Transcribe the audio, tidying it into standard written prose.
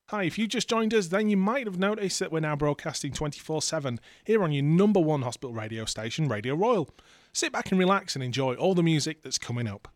Hi, if you just joined us, then you might have noticed that we're now broadcasting 24/7 here on your number one hospital radio station, Radio Royal. Sit back and relax and enjoy all the music that's coming up.